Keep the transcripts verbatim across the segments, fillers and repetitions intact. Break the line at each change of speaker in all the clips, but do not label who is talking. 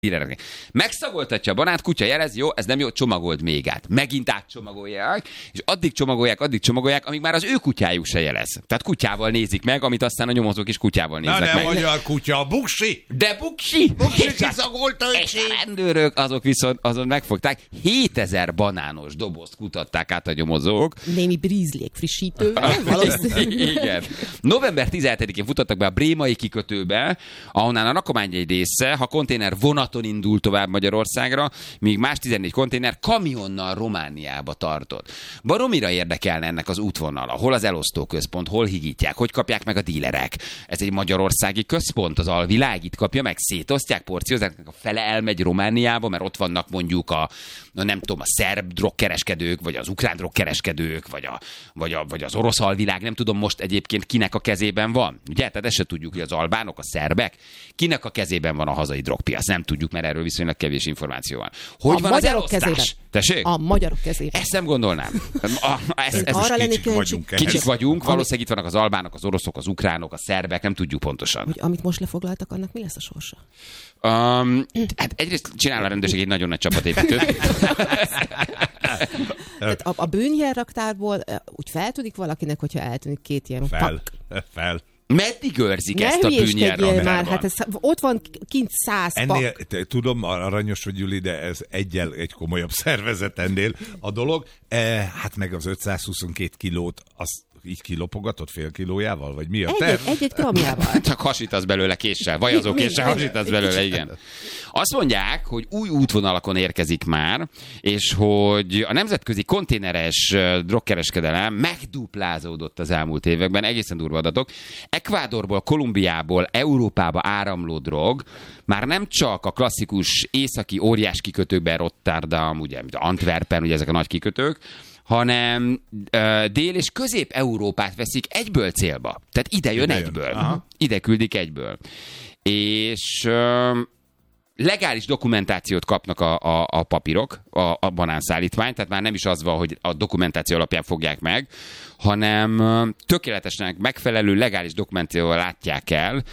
Megszagoltatja a banánt, kutya jelez, jó, ez nem jó, csomagold még át. Megint átcsomagolják, és addig csomagolják, addig csomagolják, amíg már az ő kutyájuk se jelez. Tehát kutyával nézik meg, amit aztán a nyomozók is kutyával néznek
Na,
meg.
Na nem magyar kutya, a buksi!
De buksi!
Buksi kiszagolta,
és a rendőrök azok viszont azon megfogták. hétezer banános dobozt kutatták át a nyomozók.
Némi brízlék frissítővel, valószínűleg.
Igen. november tizenhetedikén futottak be a brémai kikötőbe, ahonnan a rakomány egy része, ha konténer vonaton indul tovább Magyarországra, míg más tizennégy konténer kamionnal Romániába tartott. Baromira érdekelne ennek az útvonala. Hol az elosztóközpont, hol higítják, hogy kapják meg a dílerek. Ez egy magyarországi központ, az alvilág itt kapja meg, szétosztják, porciózák, a fele elmegy Romániába, mert ott vannak mondjuk a, nem tudom, a szerb drogkereskedők, vagy az ukrán drogkereskedők, vagy, a, vagy, a, vagy az orosz alvilág, nem tudom most egyébként kinek a kezében van. Ugye? Tehát ezt se tudjuk, hogy az albánok, a szerbek, kinek a kezében van a hazai drogpiac. Nem tudjuk, mert erről viszonylag kevés információ van. Hogy
a
van az elosztás?
Kezében.
Tessék?
A magyarok kezében.
Ezt nem gondolnám. A, ez, ez
arra
kicsik vagyunk.
Kicsik vagyunk, valószínűleg itt vannak az albánok, az oroszok, az ukránok, a szerbek, nem tudjuk pontosan.
Hogy amit most lefoglaltak, annak mi lesz a sorsa?
Um, hát egyrészt csinál a rendőrség egy nagyon nagy csapatépítőt.
Tehát a, a bűnjelraktárból úgy feltűnik valakinek, hogyha eltűnik két ilyen
Fel,
pak.
fel.
Meddig őrzik
Ne
ezt a bűnjelraktárban?
már, hát ez, ott van kint száz
Ennél,
pak.
te, tudom, aranyos vagy Gyuli, de ez egyel egy komolyabb szervezet ennél a dolog. E, hát meg az ötszázhuszonkettő kilót, azt így kilopogatott fél kilójával, vagy mi a terv?
Egy-egy, egy-egy gramjával.
Csak hasítasz belőle késsel, vajazó késsel hasítasz belőle, igen. Azt mondják, hogy új útvonalakon érkezik már, és hogy a nemzetközi konténeres drogkereskedelem megduplázódott az elmúlt években, egészen durva adatok. Ekvádorból, Kolumbiából Európába áramló drog már nem csak a klasszikus északi óriás kikötőkben, Rotterdam, ugye, Antwerpen, ugye ezek a nagy kikötők, hanem uh, Dél- és Közép-Európát veszik egyből célba. Tehát ide jön, ide jön. egyből. Aha. Ide küldik egyből. És uh, legális dokumentációt kapnak a, a, a papírok, a, a banánszállítmány, tehát már nem is az van, hogy a dokumentáció alapján fogják meg, hanem uh, tökéletesen megfelelő legális dokumentációval látják el,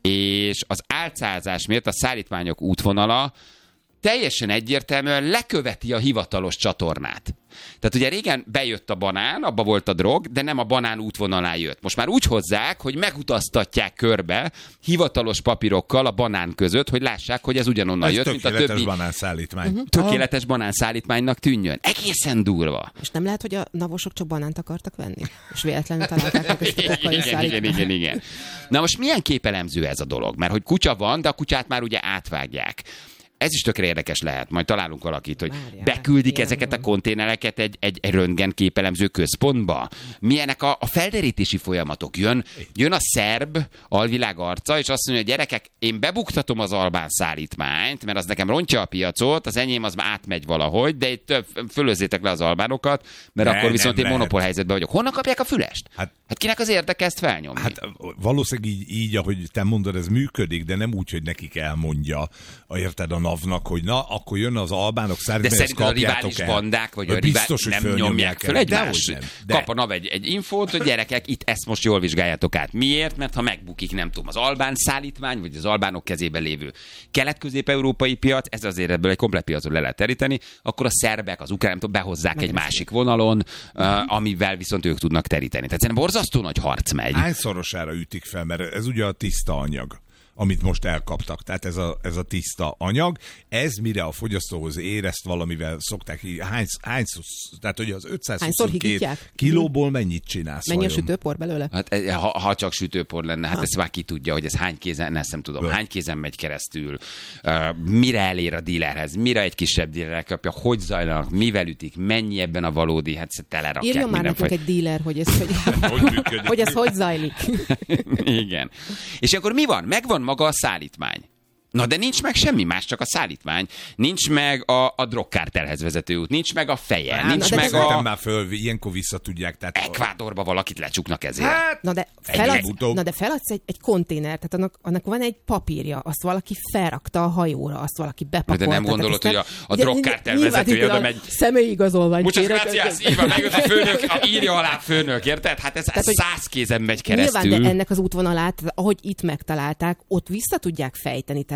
és az álcázás miatt a szállítmányok útvonala teljesen egyértelműen leköveti a hivatalos csatornát. Tehát ugye régen bejött a banán, abba volt a drog, de nem a banán útvonalán jött. Most már úgy hozzák, hogy megutaztatják körbe hivatalos papírokkal a banán között, hogy lássák, hogy ez ugyanonnan ez jött, mint a többi.
Tökéletes banánszállítmány.
Uh-huh.
Tökéletes banánszállítmánynak tűnjön. Egészen durva.
És nem lehet, hogy a navosok csak banánt akartak venni? És véletlenül találták meg ezt a kokai
igen, igen, igen, igen. Na most milyen képelemző ez a dolog? Mert hogy kutya van, de a kutyát már ugye átvágják. Ez is tökre érdekes lehet, majd találunk valakit, hogy Várjál, beküldik ezeket a konténereket egy, egy, egy röntgenképelemző központba. Milyenek a, a felderítési folyamatok? Jön, jön a szerb alvilág arca, és azt mondja, hogy gyerekek, én bebuktatom az albán szállítmányt, mert az nekem rontja a piacot, az enyém az már átmegy valahogy, de itt fölözzétek le az albánokat, mert ne, akkor viszont én monopól helyzetben vagyok. Honnan kapják a fülest? Hát, hát kinek az érdeke ezt felnyomni?
Hát valószínűleg így, így, ahogy te mondod, ez működik, de nem úgy, hogy nekik elmondja, érted, a NAV-nak, hogy na, akkor jön az albánok szállítmány,
de szerintem a rivális el. bandák, vagy, vagy a rivális nem nyomják föl egymást. Kap a NAV egy, egy infót, hogy gyerekek, itt ezt most jól vizsgáljátok át. Miért? Mert ha megbukik, nem tudom, az albán szállítmány, vagy az albánok kezében lévő kelet-közép-európai piac, ez azért ebből egy komplet piacot le lehet teríteni, akkor a szerbek, az ukránok behozzák egy másik vonalon, uh, amivel viszont ők tudnak teríteni. Tehát szerintem borzasztó nagy harc megy.
Hányszorosára ütik fel, mert ez ugye a tiszta anyag, amit most elkaptak. Tehát ez a, ez a tiszta anyag. Ez mire a fogyasztóhoz ér, ezt valamivel szokták így. Hány, hány, tehát hogy az ötszázhuszonkettő kilóból mennyit csinálsz?
Mennyi a sütőpor belőle?
Hát, ha, ha csak sütőpor lenne, hát ha. ezt már ki tudja, hogy ez hány kézen, ne, nem tudom, Ből. hány kézen megy keresztül, uh, mire elér a dílerhez, mire egy kisebb díler kapja, hogy zajlanak, mivel ütik, mennyi ebben a valódi, hát telerakják.
Írjon már nekünk egy díler, hogy ez hogy, hogy, hogy ez hogy zajlik.
Igen. És akkor mi van? Megvan maga a szállítmány. Na de nincs meg semmi más, csak a szállítmány. Nincs meg a, a drogkártelhez vezető út, nincs meg a feje,
hát,
nincs
de
meg a...
már föl, ilyenkor vissza tudják. Tehát
Ekvádorba valakit lecsuknak ezért.
Hát, na, de feladsz, na de feladsz egy, egy konténert, tehát annak, annak van egy papírja, azt valaki felrakta a hajóra, azt valaki bepakolta.
De nem gondolod, hogy a, a drogkártel vezetője oda megy...
Személyi igazolvány.
Muchas gracias, Iva, megjött a főnök, írja alá főnök, érted? Hát ez, ez száz kézen megy keresztül.
Nyilván, de ennek az útvonalát, ahogy itt megtalálták, ott vissza tudják fejteni. Tehát,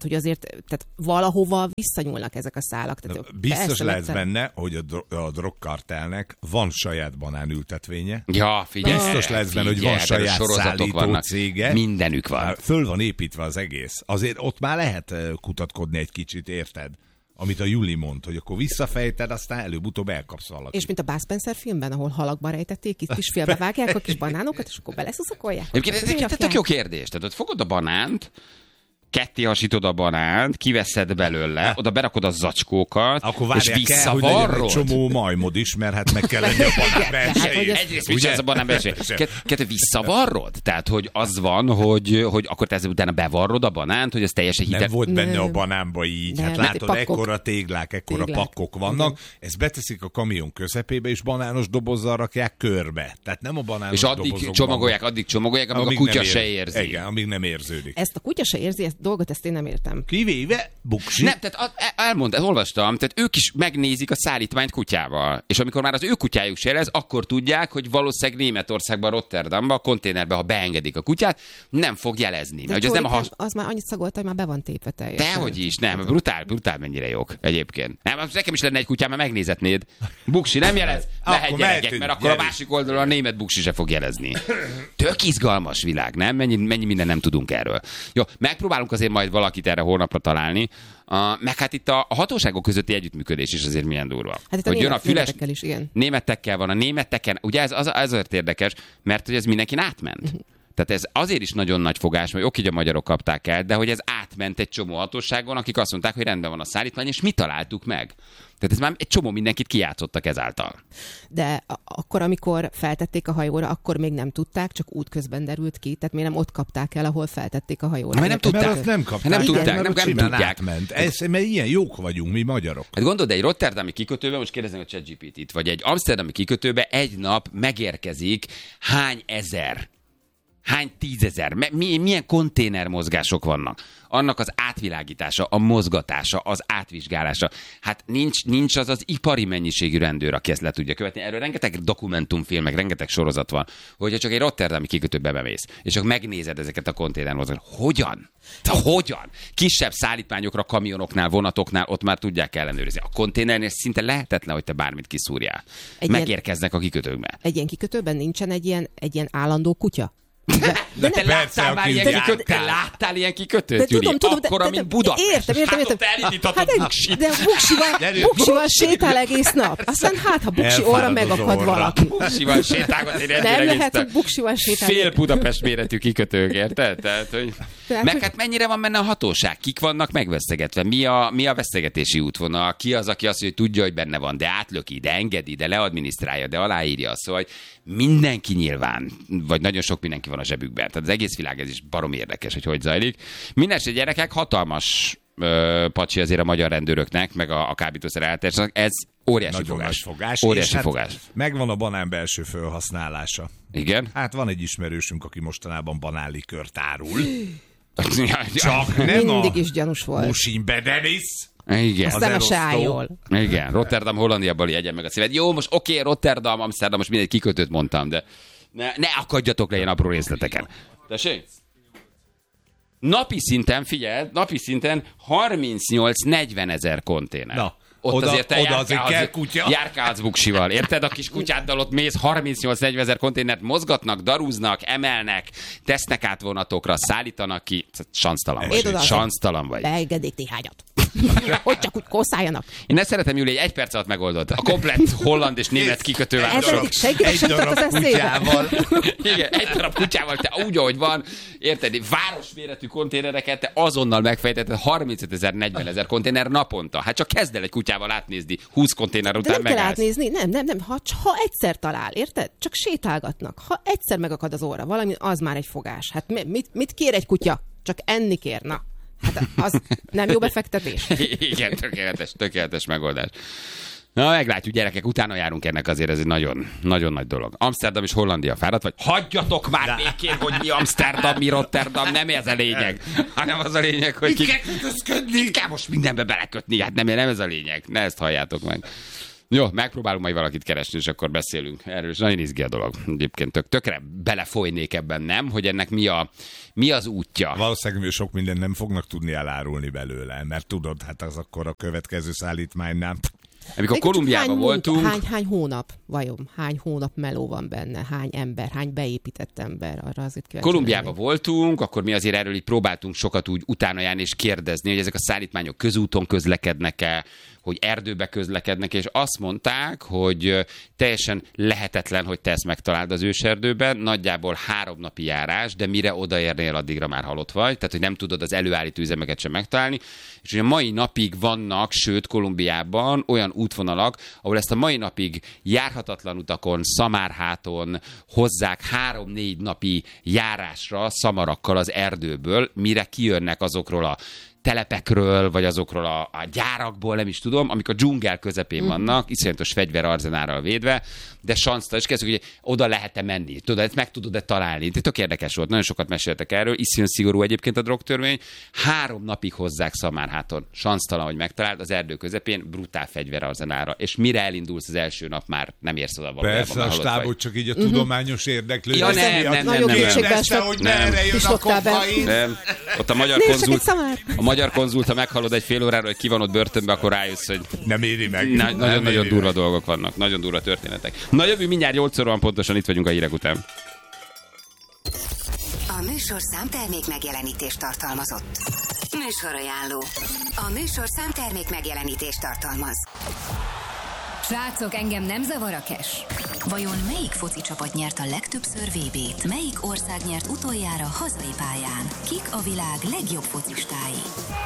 hogy azért tehát valahova visszanyúlnak ezek a szálak. Tehát
biztos
persze,
lesz
egyszer...
benne, hogy a, dro- a drogkartelnek van saját banánültetvénye.
Ja, figyelj.
Biztos lesz benne, hogy van saját szállító
vannak.
cége.
Mindenük van.
Föl van építve az egész. Azért ott már lehet kutatkodni egy kicsit, érted? Amit a Juli mond, hogy akkor visszafejted, aztán előbb-utóbb elkapsz valakit.
És mint a Bud Spencer filmben, ahol halakba rejtették, itt is félbevágják a kis banánokat, és akkor beleszuszakolják.
Egyébként ez egy tök jó kérdés. Tehát ott fogod a banánt, ketté hasítod a banánt, kiveszed belőle, oda berakod a zacskókat,
akkor
és visszavarrod.
Egy csomó majmod is, mert hát meg kell lenni a banán belsejét.
Egyrészt mit ez a banán belsejét? Kettő visszavarrod? Tehát, hogy az van, hogy, hogy akkor te ezzel utána bevarrod a banánt, hogy ez teljesen hitel...
Nem volt benne a banánba így.
Nem.
Hát látod, ekkora téglák, ekkora
téglák.
pakkok vannak. Ezt beteszik a kamion közepébe, és banános dobozzal rakják körbe. Tehát nem a banános
És addig csomagolják, addig csomagolják, amíg, amíg a kutya se érzi.
Igen, amíg nem érződik.
Ezt a kutya se érzi, ezt dolgot ezt én nem értem.
Kivéve buksi.
Nem, tehát elmondta, olvastam, tehát ők is megnézik a szállítmányt kutyával. És amikor már az ő kutyájuk se jelez, akkor tudják, hogy valószínűleg Németországban, Rotterdamban, a konténerbe, ha beengedik a kutyát, nem fog jelezni.
De
Mert, hogy az, nem a has...
az már annyit szagolta, hogy már be van tépve teljesen.
Dehogy is, nem, brutál, brutál mennyire jók egyébként. Nem, nekem is lenne egy kutyám, mert megnézetnéd. Buksi nem jelez? Mehet gyerekek, mert akkor a másik oldalon a német buksi se fog jelezni. Tök izgalmas világ, nem? Mennyi, mennyi minden nem tudunk erről. Jó, megpróbálunk azért majd valakit erre holnapra találni. Uh, meg hát itt a, a hatóságok közötti együttműködés is azért milyen durva.
Hát itt
hogy
a
jön
német,
a füles,
németekkel is, igen.
Németekkel van, a németeken, ugye ez az, azért érdekes, mert hogy ez mindenkin átment. Uh-huh. Tehát ez azért is nagyon nagy fogás, hogy oké, hogy a magyarok kapták el, de hogy ez átment egy csomó hatóságon, akik azt mondták, hogy rendben van a szállítmány, és mi találtuk meg. Tehát ez már egy csomó mindenkit kijátszottak ezáltal.
De a- akkor, amikor feltették a hajóra, akkor még nem tudták, csak útközben derült ki, tehát miért nem ott kapták el, ahol feltették a hajóra.
Mert nem tudták.
Mert azt nem kapták.
Nem
Igen,
tudták,
mert
nem,
ott
nem
simán
tudják.
átment. Ez, mert ilyen jók vagyunk, mi magyarok.
Hát gondold, egy rotterdami kikötőben, most kérdezem a ChatGPT-t, vagy egy amsterdami kikötőbe egy nap megérkezik hány ezer, hány tízezer, mi, milyen konténermozgások vannak. Annak az átvilágítása, a mozgatása, az átvizsgálása. Hát nincs, nincs az az ipari mennyiségű rendőr, aki ezt le tudja követni. Erről rengeteg dokumentumfilmek, rengeteg sorozat van, hogyha csak egy rotterdami kikötőbe bemész, és csak megnézed ezeket a konténermozgásokat. Hogyan? De hogyan? Kisebb szállítmányokra, kamionoknál, vonatoknál ott már tudják ellenőrizni. A konténernél szinte lehetetlen, hogy te bármit kiszúrjál.
Egy
Megérkeznek a kikötőkbe.
Egy ilyen kikötőben nincsen egy ilyen, egy ilyen állandó kutya?
De, de te
persze,
láttál már
aki
ilyen
jártál.
kikötőt? Te láttál ilyen kikötőt,
De
Gyuri?
tudom, tudom, de-
Akkora,
de-
mint
de-
Budapest.
értem, értem,
Hát
értem.
ott elindíthatod
Hát
buksit.
de buksival, buksival sétál egész nap. Aztán hát, ha buksi
Elfárad
óra
az
megakad
orra.
valaki.
Buksival sétálgat, én
Nem
ennyire
lehet,
néztem.
hogy buksival sétál.
Fél Budapest méretű kikötők, érted? Tehát, hogy...
Tehát,
Meg
hogy-
hát mennyire van benne a hatóság? Kik vannak megvesztegetve? Mi a, mi a vesztegetési útvonal? Ki az, aki azt mondja, hogy tudja, hogy benne van, de átlöki, de engedi, de leadminisztrálja, de aláírja. Szóval hogy mindenki nyilván, vagy nagyon sok mindenki van a zsebükben. Tehát az egész világ ez is barom érdekes, hogy hogy zajlik. Mindenesetre gyerekek, hatalmas ö, pacsi azért a magyar rendőröknek, meg a, a kábítószer eltársak. Ez óriási
Nagyon
fogás.
nagy fogás.
Óriási
és hát
fogás.
megvan a banán belső felhasználása.
Igen?
Hát van egy ismerősünk, aki mostanában banánlikört árul.
Ja,
Csak nem
Mindig
a
is gyanús volt.
Musin Bedenis.
Igen.
Aztán a
erosztó.
sájól.
Igen, Rotterdam, Hollandiából jegyen meg a szíved. Jó, most oké, okay, Rotterdam, Amsterdam, most mindegy kikötőt mondtam, de ne, ne akadjatok le ilyen apró részleteken. Tessék? Napi szinten, figyeld, napi szinten harmincnyolc-negyven ezer konténer.
Na,
Ott
oda-
azért te
oda
járkálsz-
azért kell kutya.
Járkálsz buksival, érted? A kis kutyáddal ott mész, harmincnyolc-negyven ezer konténert mozgatnak, darúznak, emelnek, tesznek át vonatokra, szállítanak ki. Sansztalan vagy.
Én oda-
Sansztalan vagy.
Beengedték néhányat. Hogy csak úgy kosszáljanak.
Én ezt szeretem, Júli, egy perc alatt megoldott. A komplett holland és német kikötővárosok.
Ezedik, senkinek
Egy
sem jutott
darab
az eszébe.
kutyával.
Igen, egy darab kutyával, te úgy, ahogy van, érted, városméretű konténereket, te azonnal megfejtetted harmincötezer-negyven ezer konténer naponta. Hát csak kezd el egy kutyával átnézni, húsz konténer
De
után
nem kell
megállsz.
átnézni, nem, nem, nem. Ha, ha egyszer talál, érted? Csak sétálgatnak. Ha egyszer megakad az óra, valami, az már egy fogás. Hát mi- mit, mit kér egy kutya? Csak enni kér, na. Hát az nem jó befektetés.
Igen, tökéletes, tökéletes megoldás. Na, meglátjuk, gyerekek, utána járunk ennek, azért ez egy nagyon, nagyon nagy dolog. Amsterdam és Hollandia fáradt vagy? Hagyjatok már békén, hogy mi Amsterdam, mi Rotterdam, nem ez a lényeg, hanem az a lényeg, hogy ki...
Kell kötözködni.
Kell most mindenbe belekötni, hát nem, nem ez a lényeg, ne ezt halljátok meg. Jó, megpróbálunk majd valakit keresni, és akkor beszélünk erről, és nagyon izgi a dolog. Egyébként tök, tökre belefolynék ebben, nem? Hogy ennek mi, a, mi az útja.
Valószínűleg sok mindent nem fognak tudni elárulni belőle, mert tudod, hát az akkor a következő szállítmánynál...
Amikor Kolumbiában voltunk...
Hány, hány hónap, vajon? Hány hónap meló van benne? Hány ember? Hány beépített ember? Arra azért kíváncsi
Kolumbiában lenni. Voltunk, akkor mi azért erről így próbáltunk sokat úgy utána járni és kérdezni, hogy ezek a szállítmányok közúton közlekednek-e, hogy erdőbe közlekednek, és azt mondták, hogy teljesen lehetetlen, hogy te ezt megtaláld az őserdőben, nagyjából három napi járás, de mire odaérnél, addigra már halott vagy, tehát hogy nem tudod az előállító üzemeket sem megtalálni, és hogy a mai napig vannak, sőt Kolumbiában olyan útvonalak, ahol ezt a mai napig járhatatlan utakon, Szamárháton hozzák három-négy napi járásra szamarakkal az erdőből, mire kijönnek azokról a telepekről, vagy azokról a, a gyárakból, nem is tudom, amik a dzsungel közepén mm. vannak, iszonyatos fegyverarzenárral védve, de sansztal, és kezdjük, hogy oda lehet-e menni, tudod, ezt meg tudod-e találni. Tök érdekes volt, nagyon sokat meséltek erről, iszonyan szigorú egyébként a drogtörvény, három napig hozzák Szamárháton, sansztalan, hogy megtaláld, az erdő közepén brutál fegyverarzenára, és mire elindulsz az első nap, már nem érsz oda valójában.
Persze, a stábot csak így a tudományos érdeklődés.
Ja, nem, nem, nem, nem,
kérdezte, hogy merre jön a kokain.
Nem, ott a magyar konzult, a magyar konzult, ha meghallod egy fél óráról, hogy ki van ott börtönbe, akkor rájössz, hogy
nem éri meg.
Na, nagyon-nagyon durva meg. Dolgok vannak, nagyon durva történetek. Na jövő mindjárt nyolc óra pontosan, itt vagyunk a hírek után.
A műsorszám termék megjelenítést tartalmazott. Műsorajánló. A műsorszám termék megjelenítést tartalmaz.
Srácok, engem nem zavar a cash.
Vajon melyik foci csapat nyert a legtöbbször vé bét? Melyik ország nyert utoljára hazai pályán? Kik a világ legjobb focistái?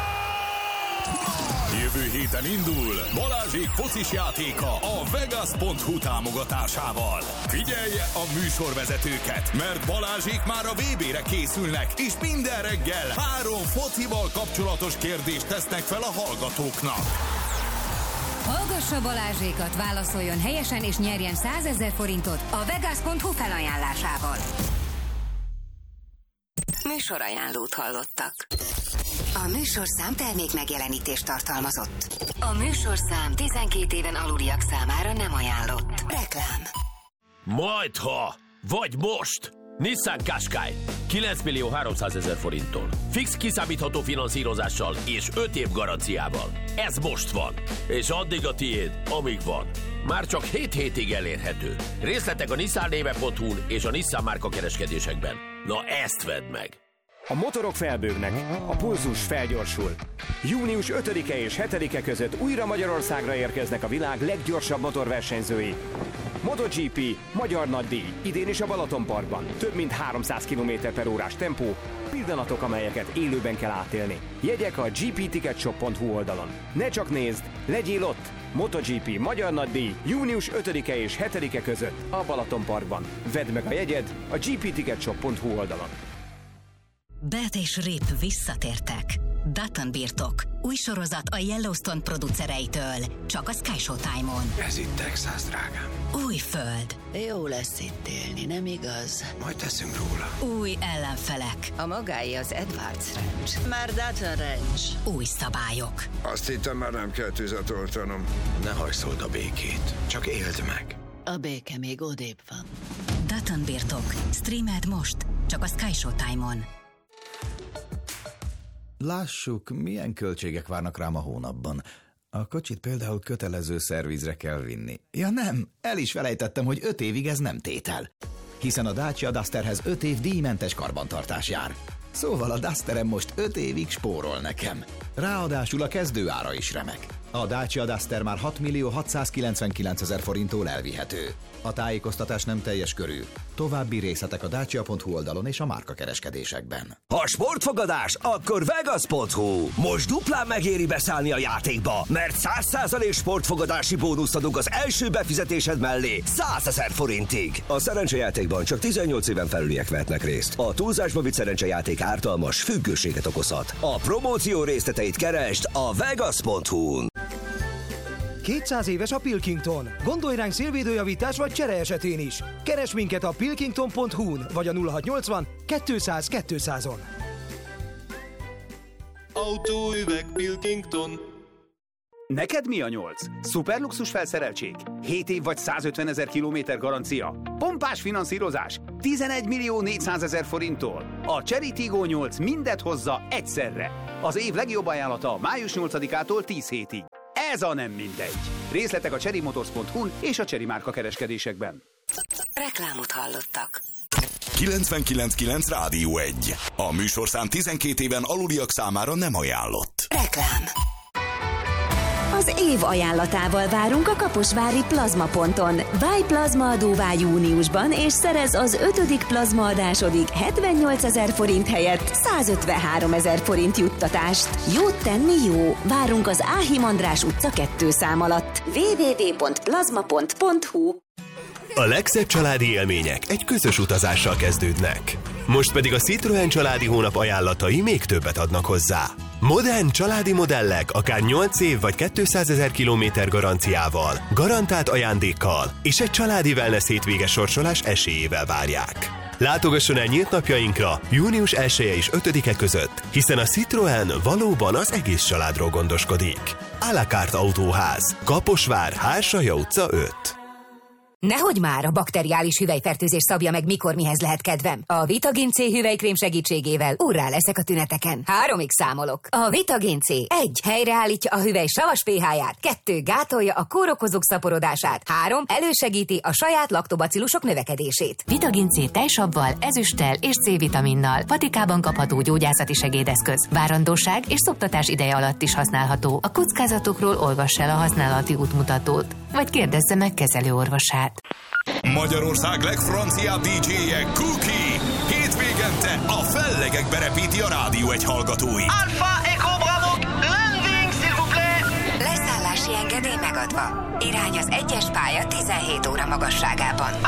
Jövő héten indul Balázsék focis játéka a Vegas pont hu támogatásával. Figyelje a műsorvezetőket, mert Balázsék már a vé bére készülnek, és minden reggel három focival kapcsolatos kérdést tesznek fel a hallgatóknak.
Hallgassa Balázsékat, válaszoljon helyesen és nyerjen százezer forintot a Vegas pont hu felajánlásával.
Műsorajánlót hallottak. A műsorszám termék megjelenítést tartalmazott. A műsorszám tizenkét éven aluliak számára nem ajánlott. Reklám.
Majdha, vagy most! Nissan Qashqai kilenc millió háromszázezer forinttól. Fix kiszámítható finanszírozással és öt év garanciával. Ez most van. És addig a tiéd, amíg van. Már csak hét hétig elérhető. Részletek a nissan néve pont hu-n és a Nissan márka kereskedésekben. Na ezt vedd meg!
A motorok felbőgnek, a pulzus felgyorsul. június ötödike és hetedike között újra Magyarországra érkeznek a világ leggyorsabb motorversenyzői. MotoGP, magyar nagydíj, idén is a Balatonparkban. Több mint háromszáz kilométer per órás tempó, pillanatok, amelyeket élőben kell átélni. Jegyek a gé pé ticket shop pont hu oldalon. Ne csak nézd, legyél ott! MotoGP, magyar nagydíj, június ötödike és hetedike között a Balatonparkban. Vedd meg a jegyed a gé pé ticket shop pont hu oldalon.
Beth és Rip visszatértek. Dutton birtok. Új sorozat a Yellowstone producereitől. Csak a Sky Showtime-on.
Ez itt Texas, drágám.
Új föld.
Jó lesz itt élni, nem igaz?
Majd teszünk róla.
Új ellenfelek.
A magáé az Edwards Ranch. Már Dutton Ranch.
Új szabályok.
Azt hittem, már nem kell tüzet oltanom. Ne hajszold a békét, csak éld meg.
A béke még odébb van.
Dutton birtok. Streamed most. Csak a Sky Showtime-on.
Lássuk, milyen költségek várnak rám a hónapban. A kocsit például kötelező szervizre kell vinni. Ja nem, el is felejtettem, hogy öt évig ez nem tétel. Hiszen a Dacia Dusterhez öt év díjmentes karbantartás jár. Szóval a Dusterem most öt évig spórol nekem. Ráadásul a kezdő ára is remek. A Dacia Duster már hat millió hatszázkilencvenkilencezer forinttól elvihető. A tájékoztatás nem teljes körű. További részletek a dacia pont hu oldalon és a márkakereskedésekben.
Ha sportfogadás, akkor Vegas pont hu. Most duplán megéri beszállni a játékba, mert száz százalék sportfogadási bónuszt adunk az első befizetésed mellé százezer forintig. A szerencsejátékban csak tizennyolc éven felüliek vehetnek részt. A túlzásba vitt szerencsejáték ártalmas, függőséget okozhat. A promóció részleteit keresd a Vegas pont hu-n.
kétszáz éves a Pilkington. Gondolj ránk szélvédőjavítás vagy csere esetén is. Keresd minket a pilkington pont hu-n vagy a nulla hatszáznyolcvan kétszáz kétszázon.
Autóüveg Pilkington. Neked mi a nyolc? Szuperluxus felszereltség? hét év vagy százötvenezer kilométer garancia? Pompás finanszírozás? tizenegy millió négyszázezer forinttól? A Chery Tiggo nyolc mindet hozza egyszerre. Az év legjobb ajánlata május nyolcadikától tíz hétig. Ez a nem mindegy. Részletek a cherry motors pont hu-n és a Chery márka kereskedésekben.
Reklámot hallottak.
kilencvenkilenc kilenc Rádió egy. A műsorszám tizenkét éven aluliak számára nem ajánlott.
Reklám.
Az év ajánlatával várunk a Kaposvári Plazmaponton. Válj plazmaadóvá júniusban, és szerez az ötödik plazmaadásodig hetvennyolcezer forint helyett százötvenháromezer forint juttatást. Jót tenni jó. Várunk az Áhim András utca kettő szám alatt. double-u double-u double-u pont plazmapont pont hu.
A legszebb családi élmények egy közös utazással kezdődnek. Most pedig a Citroën családi hónap ajánlatai még többet adnak hozzá. Modern családi modellek akár nyolc év vagy kétszázezer kilométer garanciával, garantált ajándékkal és egy családi wellness hétvége sorsolás esélyével várják. Látogasson el nyílt napjainkra június elseje és ötödike között, hiszen a Citroën valóban az egész családról gondoskodik. À la carte Autóház, Kaposvár, Hársalya utca öt.
Nehogy már a bakteriális hüvelyfertőzés szabja meg, mikor mihez lehet kedvem. A Vitagin C hüvelykrém segítségével úrrá leszek a tüneteken. Háromig számolok. A Vitagin C egy helyreállítja a hüvely savas pH-ját, kettő gátolja a kórokozók szaporodását, három elősegíti a saját laktobacillusok növekedését.
Vitagin C tejsavval, ezüsttel és C-vitaminnal. Patikában kapható gyógyászati segédeszköz. Várandóság és szoptatás ideje alatt is használható. A kockázatokról olvass el a használati útmutatót, vagy kérdezze meg kezelőorvosát.
Magyarország legfranciább dé dzséje Cookie hétvégente a fellegekbe repíti a Rádió egy hallgatói.
Alpha Echo Bravo, landing s'il vous plaît!
Leszállási engedély megadva. Irány az egyes pálya tizenhét óra magasságában.